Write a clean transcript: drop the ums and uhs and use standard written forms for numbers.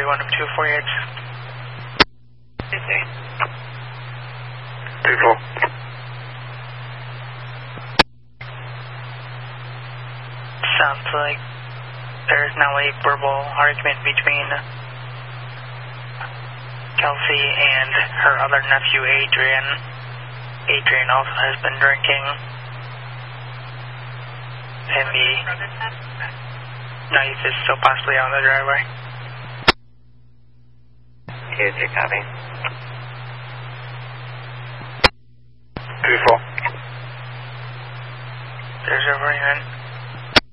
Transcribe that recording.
41 of 248. People. Sounds like there is now a verbal argument between Kelsey and her other nephew, Adrian. Adrian also has been drinking. And the knife is still possibly out of the driveway. Is it copy? Beautiful. There's a agreement.